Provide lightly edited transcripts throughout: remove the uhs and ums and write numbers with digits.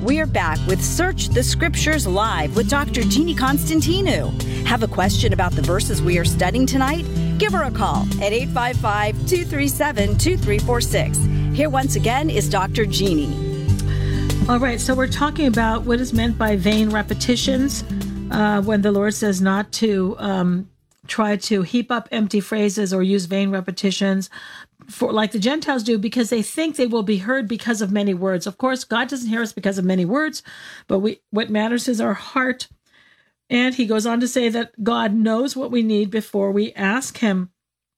We're back with Search the Scriptures Live with Dr. Jeannie Constantinou. Have a question about the verses we are studying tonight? Give her a call at 855-237-2346. Here once again is Dr. Jeannie. All right, so we're talking about what is meant by vain repetitions when the Lord says not to try to heap up empty phrases or use vain repetitions for like the Gentiles do, because they think they will be heard because of many words. Of course, God doesn't hear us because of many words, but what matters is our heart. And he goes on to say that God knows what we need before we ask him.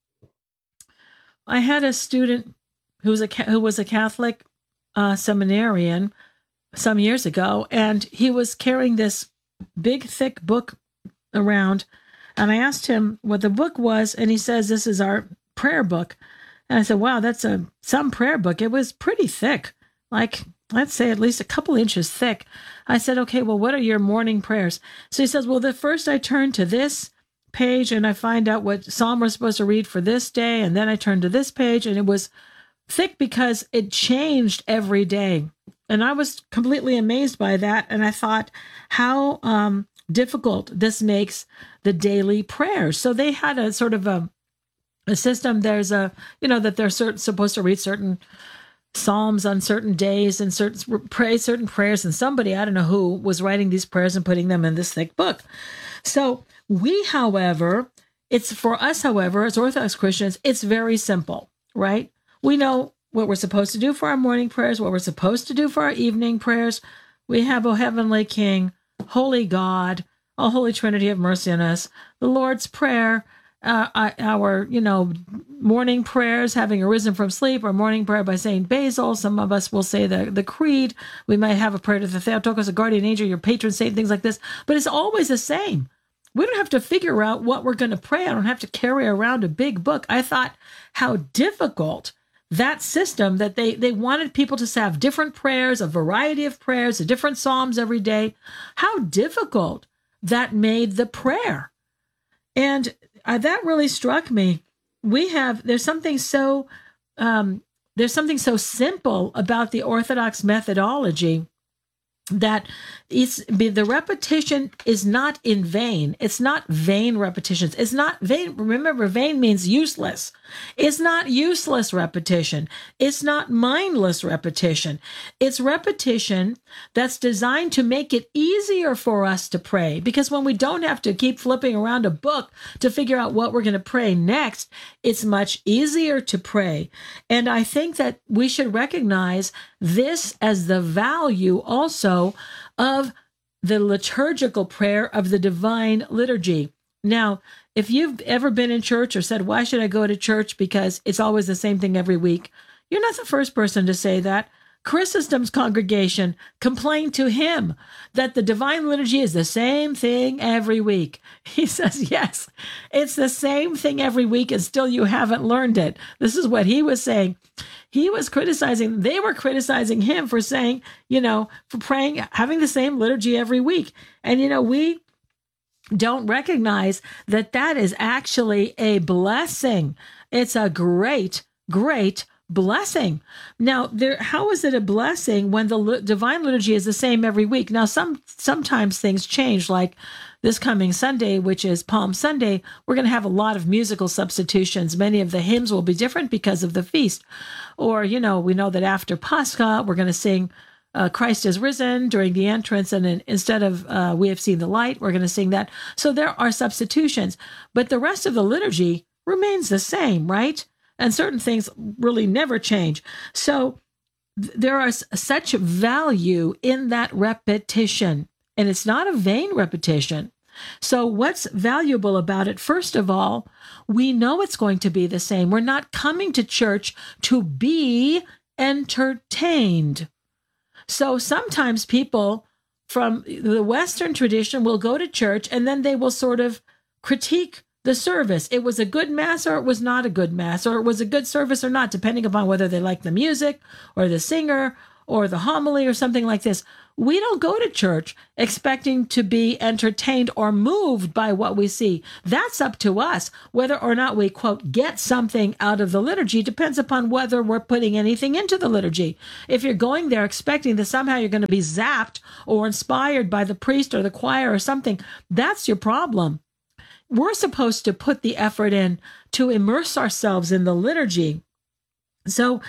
I had a student who was a Catholic seminarian some years ago, and he was carrying this big, thick book around. And I asked him what the book was, and he says, "This is our prayer book." And I said, "Wow, that's some prayer book." It was pretty thick, like let's say at least a couple inches thick. I said, "Okay, well, what are your morning prayers?" So he says, "Well, the first I turn to this page and I find out what psalm we're supposed to read for this day, and then I turn to this page," and it was thick because it changed every day. And I was completely amazed by that. And I thought how difficult this makes the daily prayers. So they had a sort of a system. There's that they're supposed to read certain psalms on certain days and pray certain prayers. And somebody, I don't know who, was writing these prayers and putting them in this thick book. So it's for us, however, as Orthodox Christians, it's very simple, right? We know what we're supposed to do for our morning prayers, what we're supposed to do for our evening prayers. We have, O Heavenly King, Holy God, O Holy Trinity, have mercy on us. The Lord's Prayer, our morning prayers, having arisen from sleep, our morning prayer by Saint Basil. Some of us will say the Creed. We might have a prayer to the Theotokos, a guardian angel, your patron saint, things like this. But it's always the same. We don't have to figure out what we're going to pray. I don't have to carry around a big book. I thought how difficult that system, that they wanted people to have different prayers, a variety of prayers, different psalms every day, how difficult that made the prayer. And that really struck me. There's something so simple about the Orthodox methodology that the repetition is not in vain. It's not vain repetitions. It's not vain. Remember, vain means useless. It's not useless repetition. It's not mindless repetition. It's repetition that's designed to make it easier for us to pray. Because when we don't have to keep flipping around a book to figure out what we're going to pray next, it's much easier to pray. And I think that we should recognize this as the value also of the liturgical prayer of the Divine Liturgy. Now, if you've ever been in church or said, "Why should I go to church? Because it's always the same thing every week," you're not the first person to say that. Chrysostom's congregation complained to him that the Divine Liturgy is the same thing every week. He says, yes, it's the same thing every week, and still you haven't learned it. This is what he was saying. They were criticizing him for saying, for praying, having the same liturgy every week. And, we don't recognize that is actually a blessing. It's a great, great blessing. Now, how is it a blessing when the Divine Liturgy is the same every week? Now, sometimes things change, like this coming Sunday, which is Palm Sunday, we're going to have a lot of musical substitutions. Many of the hymns will be different because of the feast. Or, we know that after Pascha, we're going to sing Christ is risen during the entrance, and instead of we have seen the light, we're going to sing that. So there are substitutions, but the rest of the liturgy remains the same, right? And certain things really never change. So there is such value in that repetition, and it's not a vain repetition. So what's valuable about it? First of all, we know it's going to be the same. We're not coming to church to be entertained. So sometimes people from the Western tradition will go to church and then they will sort of critique the service. It was a good mass or it was not a good mass, or it was a good service or not, depending upon whether they like the music or the singer or the homily or something like this. We don't go to church expecting to be entertained or moved by what we see. That's up to us. Whether or not we, quote, get something out of the liturgy depends upon whether we're putting anything into the liturgy. If you're going there expecting that somehow you're going to be zapped or inspired by the priest or the choir or something, that's your problem. We're supposed to put the effort in to immerse ourselves in the liturgy. So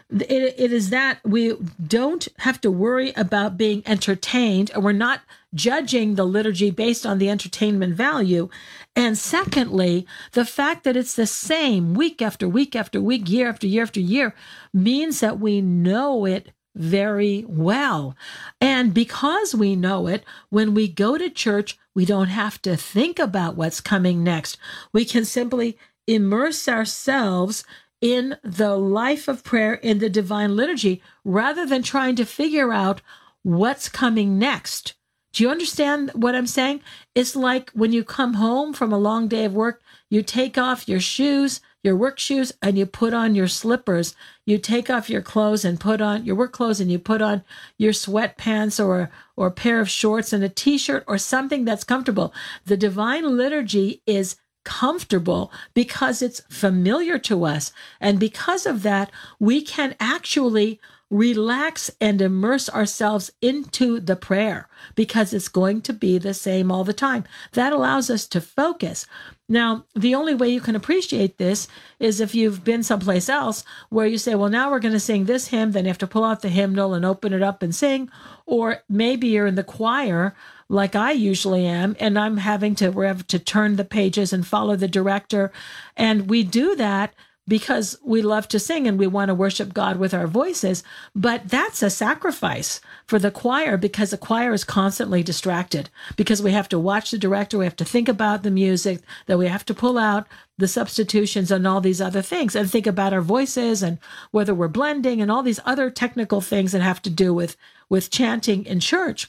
it is that we don't have to worry about being entertained, and we're not judging the liturgy based on the entertainment value. And secondly, the fact that it's the same week after week after week, year after year after year, means that we know it very well. And because we know it, when we go to church, we don't have to think about what's coming next. We can simply immerse ourselves in the life of prayer in the divine liturgy rather than trying to figure out what's coming next. Do you understand what I'm saying? It's like when you come home from a long day of work, you take off your shoes, your work shoes, and you put on your slippers. You take off your clothes and put on your work clothes, and you put on your sweatpants or a pair of shorts and a t-shirt or something that's comfortable. The divine liturgy is comfortable because it's familiar to us. And because of that, we can actually relax and immerse ourselves into the prayer because it's going to be the same all the time. That allows us to focus. Now, the only way you can appreciate this is if you've been someplace else where you say, well, now we're going to sing this hymn, then you have to pull out the hymnal and open it up and sing. Or maybe you're in the choir like I usually am, and I'm having to turn the pages and follow the director. And we do that because we love to sing and we want to worship God with our voices. But that's a sacrifice for the choir because the choir is constantly distracted because we have to watch the director, we have to think about the music, that we have to pull out the substitutions and all these other things and think about our voices and whether we're blending and all these other technical things that have to do with chanting in church.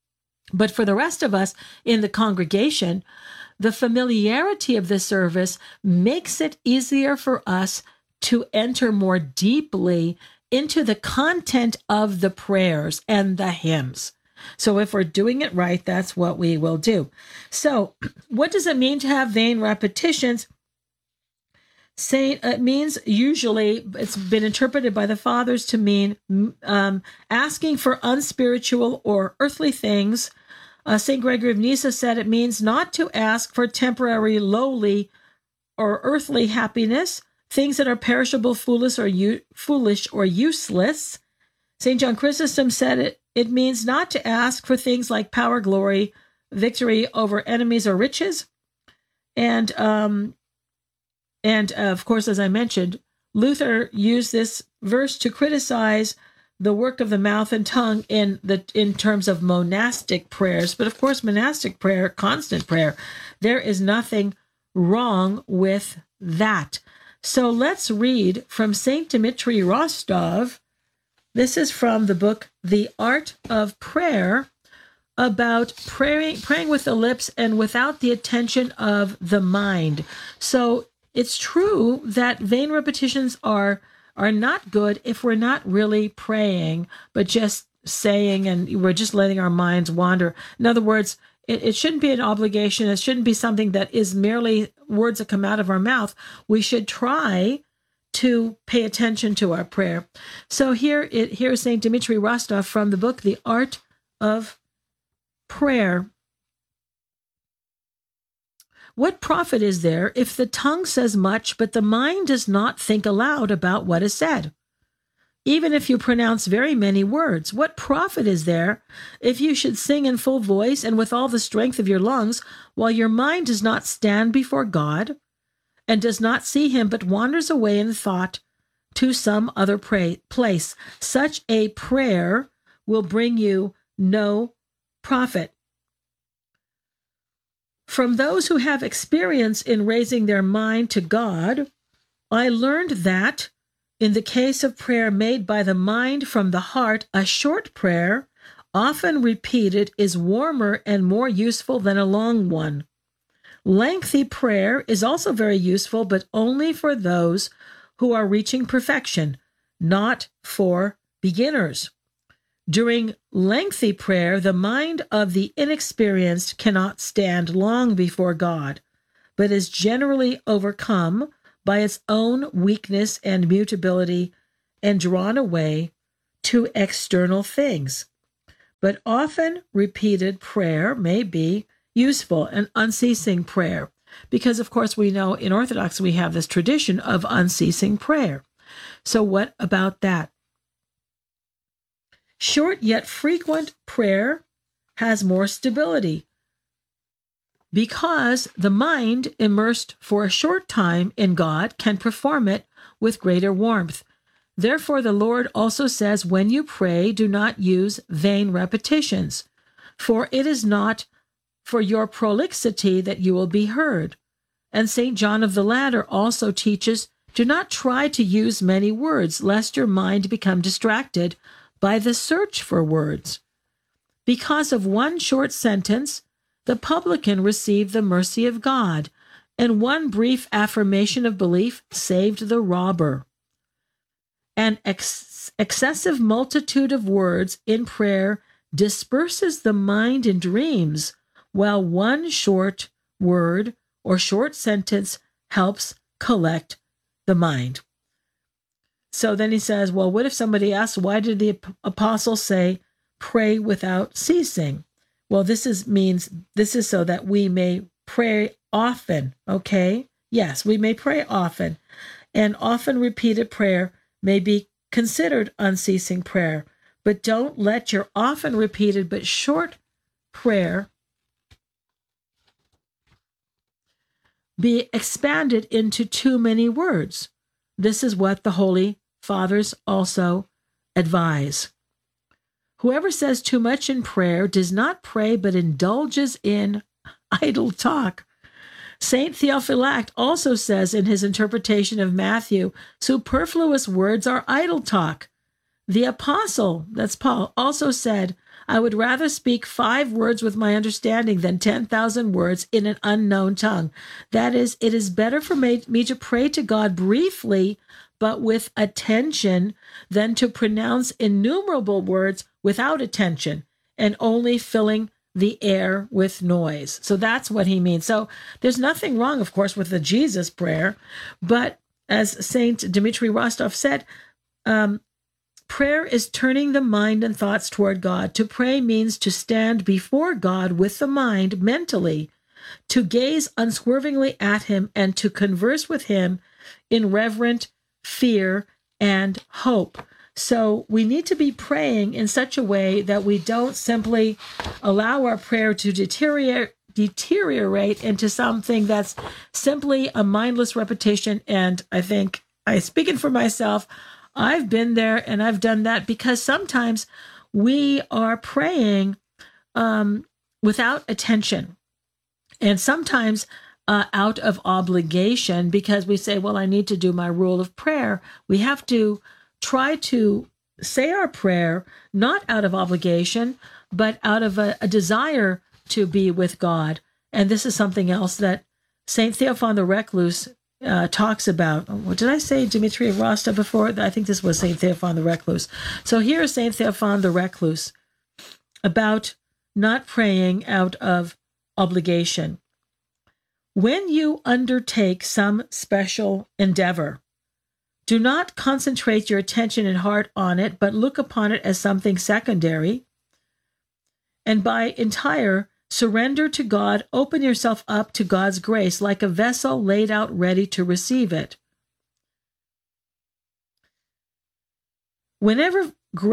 But for the rest of us in the congregation, the familiarity of the service makes it easier for us to enter more deeply into the content of the prayers and the hymns. So if we're doing it right, that's what we will do. So what does it mean to have vain repetitions? It means usually it's been interpreted by the fathers to mean asking for unspiritual or earthly things. St. Gregory of Nyssa said it means not to ask for temporary, lowly, or earthly happiness, things that are perishable, foolish, or useless. St. John Chrysostom said it means not to ask for things like power, glory, victory over enemies, or riches. And of course, as I mentioned, Luther used this verse to criticize the work of the mouth and tongue in terms of monastic prayers. But of course, monastic prayer, constant prayer, there is nothing wrong with that. So let's read from St. Dmitri Rostov. This is from the book, The Art of Prayer, about praying with the lips and without the attention of the mind. So it's true that vain repetitions are not good if we're not really praying, but just saying and we're just letting our minds wander. In other words, it shouldn't be an obligation. It shouldn't be something that is merely words that come out of our mouth. We should try to pay attention to our prayer. So here's St. Dmitri Rostov from the book, The Art of Prayer. What profit is there if the tongue says much, but the mind does not think aloud about what is said? Even if you pronounce very many words, what profit is there if you should sing in full voice and with all the strength of your lungs, while your mind does not stand before God and does not see him, but wanders away in thought to some other place? Such a prayer will bring you no profit. From those who have experience in raising their mind to God, I learned that, in the case of prayer made by the mind from the heart, a short prayer, often repeated, is warmer and more useful than a long one. Lengthy prayer is also very useful, but only for those who are reaching perfection, not for beginners. During lengthy prayer, the mind of the inexperienced cannot stand long before God, but is generally overcome by its own weakness and mutability and drawn away to external things. But often repeated prayer may be useful, and unceasing prayer, because of course we know in Orthodox we have this tradition of unceasing prayer. So what about that? Short yet frequent prayer has more stability because the mind immersed for a short time in God can perform it with greater warmth. Therefore, the Lord also says, when you pray, do not use vain repetitions, for it is not for your prolixity that you will be heard. And St. John of the Ladder also teaches, do not try to use many words, lest your mind become distracted by the search for words. Because of one short sentence, the publican received the mercy of God, and one brief affirmation of belief saved the robber. An excessive multitude of words in prayer disperses the mind in dreams, while one short word or short sentence helps collect the mind. So then he says, well, what if somebody asks, why did the apostle say, pray without ceasing? Well, this is so that we may pray often, okay? Yes, we may pray often. And often repeated prayer may be considered unceasing prayer, but don't let your often repeated but short prayer be expanded into too many words. This is what the Holy Fathers also advise. Whoever says too much in prayer does not pray but indulges in idle talk. Saint Theophylact also says in his interpretation of Matthew, superfluous words are idle talk. The apostle, that's Paul, also said, I would rather speak 5 words with my understanding than 10,000 words in an unknown tongue. That is, it is better for me to pray to God briefly, but with attention, than to pronounce innumerable words without attention and only filling the air with noise. So that's what he means. So there's nothing wrong, of course, with the Jesus prayer, but as Saint Dmitri Rostov said, prayer is turning the mind and thoughts toward God. To pray means to stand before God with the mind mentally, to gaze unswervingly at him, and to converse with him in reverent fear and hope. So we need to be praying in such a way that we don't simply allow our prayer to deteriorate into something that's simply a mindless repetition. And I think, speaking for myself, I've been there and I've done that, because sometimes we are praying without attention, and sometimes out of obligation, because we say, well, I need to do my rule of prayer. We have to try to say our prayer not out of obligation, but out of a desire to be with God. And this is something else that St. Theophan the Recluse talks about. What did I say, Dmitri Rostov before? I think this was St. Theophan the Recluse. So here is St. Theophan the Recluse about not praying out of obligation. When you undertake some special endeavor, do not concentrate your attention and heart on it, but look upon it as something secondary. And by entire surrender to God, open yourself up to God's grace like a vessel laid out ready to receive it. Whoever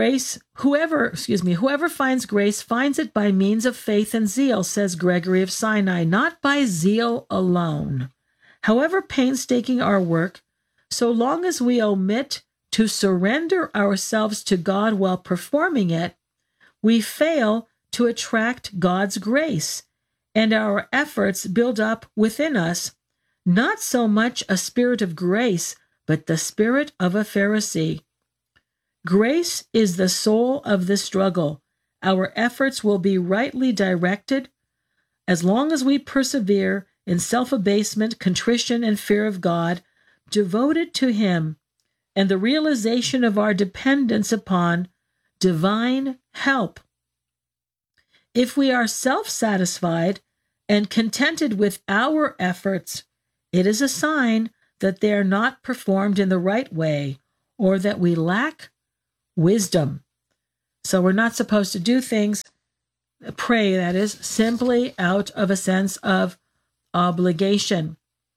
finds grace finds it by means of faith and zeal, says Gregory of Sinai, not by zeal alone. However painstaking our work, so long as we omit to surrender ourselves to God while performing it, we fail to attract God's grace, and our efforts build up within us not so much a spirit of grace, but the spirit of a Pharisee. Grace is the soul of the struggle. Our efforts will be rightly directed as long as we persevere in self-abasement, contrition, and fear of God, devoted to Him, and the realization of our dependence upon divine help. If we are self-satisfied and contented with our efforts, it is a sign that they are not performed in the right way or that we lack wisdom. So we're not supposed to do things, pray, that is, simply out of a sense of obligation.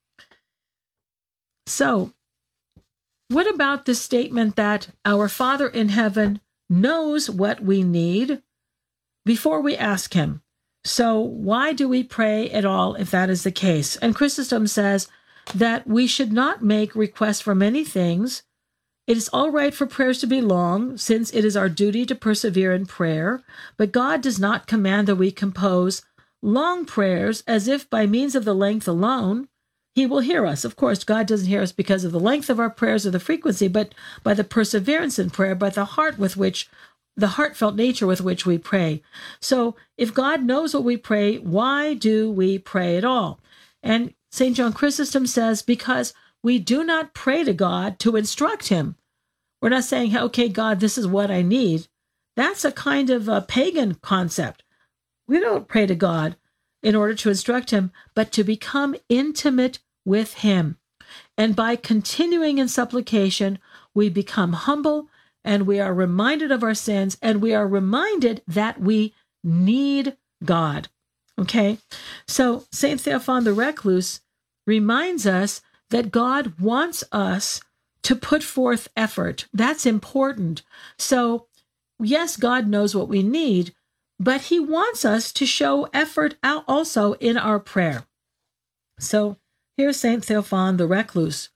So, what about the statement that our Father in heaven knows what we need before we ask him? So why do we pray at all if that is the case? And Chrysostom says that we should not make requests for many things. It is all right for prayers to be long, since it is our duty to persevere in prayer, but God does not command that we compose long prayers as if by means of the length alone he will hear us. Of course, God doesn't hear us because of the length of our prayers or the frequency, but by the perseverance in prayer, by the heartfelt nature with which we pray. So if God knows what we pray, why do we pray at all? And St. John Chrysostom says, because we do not pray to God to instruct him. We're not saying, okay, God, this is what I need. That's a kind of a pagan concept. We don't pray to God in order to instruct him, but to become intimate with him. And by continuing in supplication, we become humble, and we are reminded of our sins, and we are reminded that we need God. Okay? So St. Theophan the Recluse reminds us that God wants us to put forth effort. That's important. So, yes, God knows what we need, but he wants us to show effort out also in our prayer. So, here's St. Theophan the Recluse.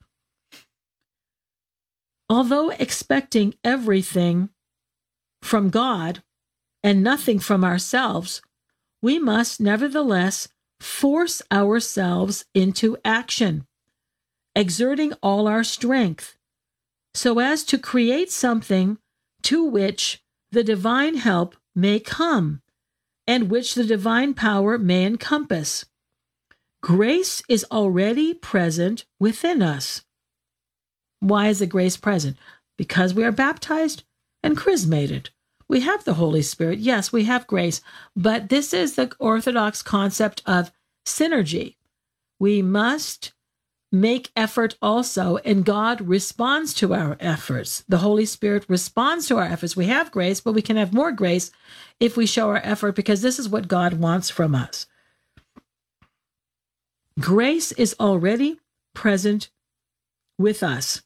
Although expecting everything from God and nothing from ourselves, we must nevertheless force ourselves into action, exerting all our strength, so as to create something to which the divine help may come, and which the divine power may encompass. Grace is already present within us. Why is the grace present? Because we are baptized and chrismated. We have the Holy Spirit. Yes, we have grace, but this is the Orthodox concept of synergy. We must make effort also, and God responds to our efforts. The Holy Spirit responds to our efforts. We have grace, but we can have more grace if we show our effort, because this is what God wants from us. Grace is already present with us,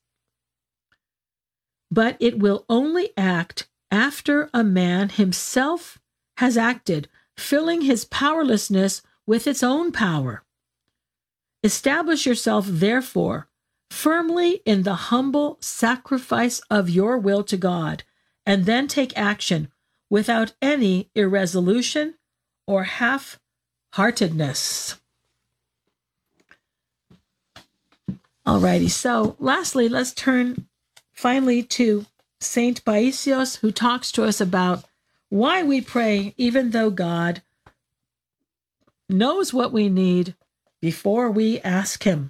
but it will only act after a man himself has acted, filling his powerlessness with its own power. Establish yourself, therefore, firmly in the humble sacrifice of your will to God, and then take action without any irresolution or half-heartedness. Alrighty, so lastly, let's turn finally to Saint Paisios, who talks to us about why we pray even though God knows what we need before we ask him.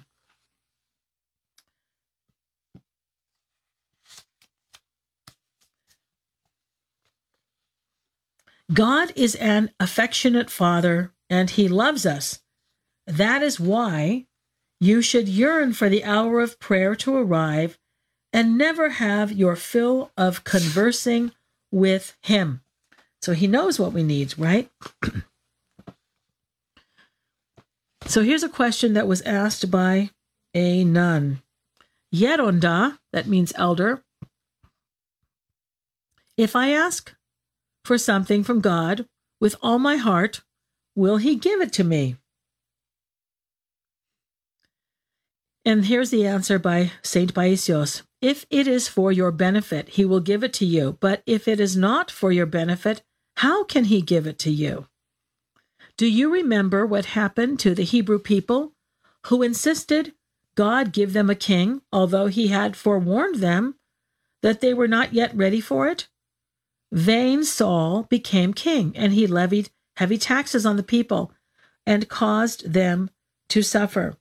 God is an affectionate Father, and he loves us. That is why you should yearn for the hour of prayer to arrive and never have your fill of conversing with him. So he knows what we need, right? So here's a question that was asked by a nun. Yeronda, that means elder. If I ask for something from God with all my heart, will he give it to me? And here's the answer by Saint Paisios. If it is for your benefit, he will give it to you. But if it is not for your benefit, how can he give it to you? Do you remember what happened to the Hebrew people who insisted God give them a king, although he had forewarned them that they were not yet ready for it? Vain Saul became king, and he levied heavy taxes on the people and caused them to suffer.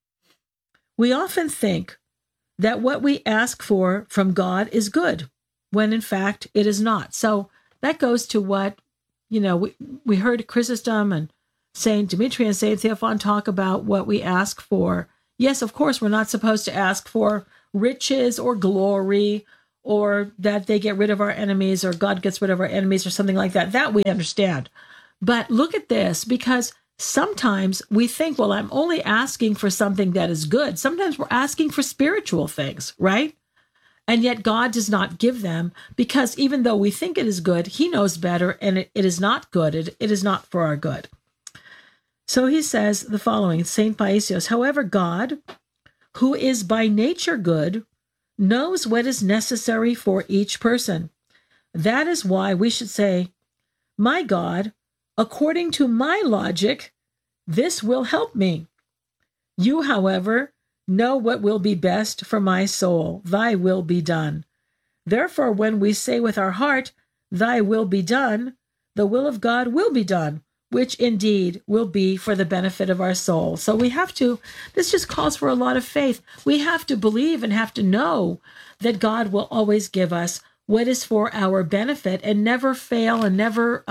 We often think that what we ask for from God is good, when in fact it is not. So that goes to what, we heard Chrysostom and Saint Dimitri and Saint Theophan talk about what we ask for. Yes, of course, we're not supposed to ask for riches or glory, or that they get rid of our enemies, or God gets rid of our enemies, or something like that. That we understand. But look at this, because sometimes we think, well, I'm only asking for something that is good. Sometimes we're asking for spiritual things, right? And yet God does not give them, because even though we think it is good, he knows better, and it is not good. It is not for our good. So he says the following, St. Paisios, however, God, who is by nature good, knows what is necessary for each person. That is why we should say, my God, according to my logic, this will help me. You, however, know what will be best for my soul. Thy will be done. Therefore, when we say with our heart, thy will be done, the will of God will be done, which indeed will be for the benefit of our soul. So we have to, this just calls for a lot of faith. We have to believe and have to know that God will always give us what is for our benefit, and never fail, and never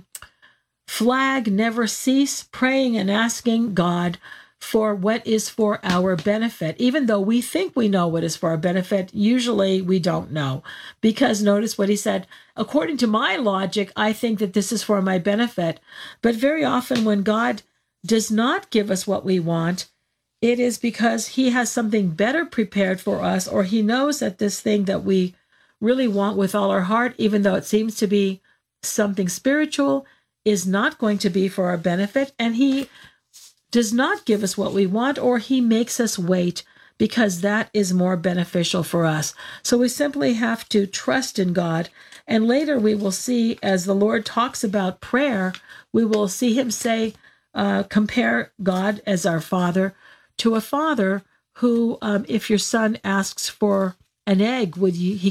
flag, never cease praying and asking God for what is for our benefit. Even though we think we know what is for our benefit, usually we don't know. Because notice what he said, according to my logic, I think that this is for my benefit. But very often when God does not give us what we want, it is because he has something better prepared for us, or he knows that this thing that we really want with all our heart, even though it seems to be something spiritual, is not going to be for our benefit. And he does not give us what we want, or he makes us wait, because that is more beneficial for us. So we simply have to trust in God. And later we will see, as the Lord talks about prayer, we will see him say, compare God as our Father to a father who, if your son asks for an egg, would you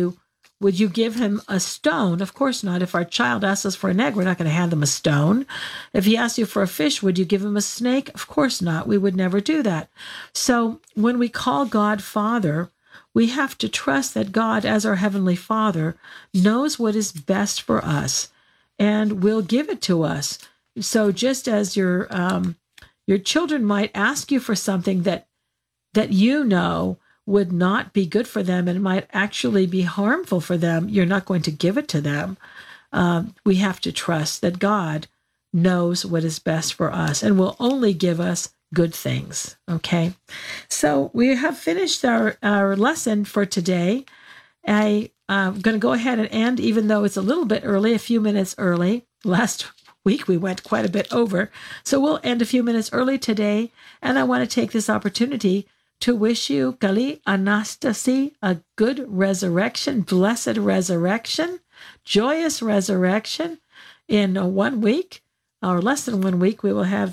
give him a stone? Of course not. If our child asks us for an egg, we're not going to hand them a stone. If he asks you for a fish, would you give him a snake? Of course not. We would never do that. So when we call God Father, we have to trust that God, as our Heavenly Father, knows what is best for us and will give it to us. So just as your children might ask you for something that you know would not be good for them and might actually be harmful for them, you're not going to give it to them. We have to trust that God knows what is best for us and will only give us good things. Okay. So we have finished our lesson for today. I'm going to go ahead and end, even though it's a little bit early, a few minutes early. Last week we went quite a bit over. So we'll end a few minutes early today. And I want to take this opportunity to wish you, Kali Anastasi, a good resurrection, blessed resurrection, joyous resurrection. In 1 week, or less than 1 week, we will have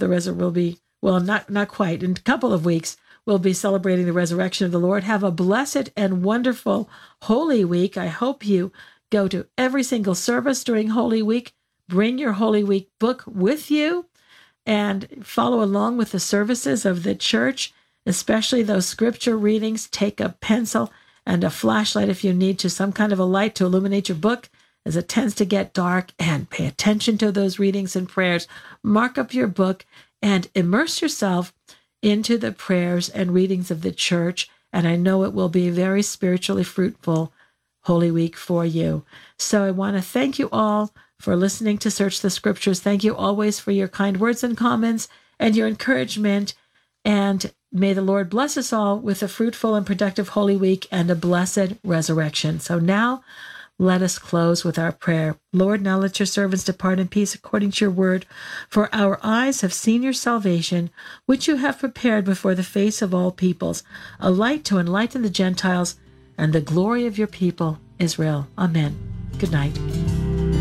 not quite, in a couple of weeks, we'll be celebrating the resurrection of the Lord. Have a blessed and wonderful Holy Week. I hope you go to every single service during Holy Week. Bring your Holy Week book with you and follow along with the services of the church, especially those scripture readings. Take a pencil and a flashlight if you need to, some kind of a light to illuminate your book as it tends to get dark, and pay attention to those readings and prayers. Mark up your book and immerse yourself into the prayers and readings of the church. And I know it will be a very spiritually fruitful Holy Week for you. So I want to thank you all for listening to Search the Scriptures. Thank you always for your kind words and comments and your encouragement. And may the Lord bless us all with a fruitful and productive Holy Week and a blessed resurrection. So now let us close with our prayer. Lord, now let your servants depart in peace according to your word. For our eyes have seen your salvation, which you have prepared before the face of all peoples, a light to enlighten the Gentiles and the glory of your people, Israel. Amen. Good night.